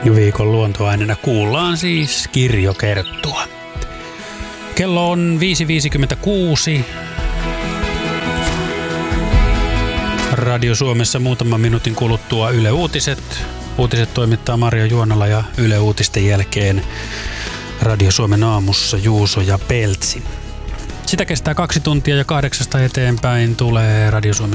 Viikon luontoaineena kuullaan siis kirjokerttua. Kello on 5.56. Radio Suomessa muutaman minuutin kuluttua Yle Uutiset. Uutiset toimittaa Marjo Juonala ja Yle Uutisten jälkeen Radio Suomen aamussa Juuso ja Peltsi. Sitä kestää 2 tuntia ja 8 eteenpäin tulee Radio Suomen